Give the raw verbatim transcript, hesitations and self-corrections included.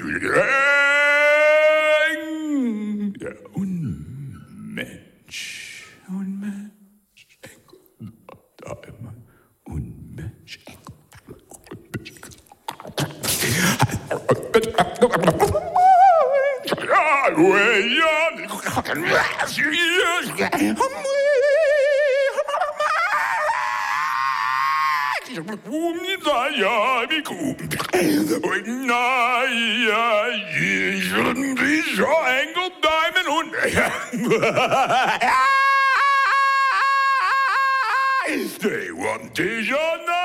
Unmensch, Unmensch, Unmensch, umnidaya bikum naya yishun bisho angle diamond und they want to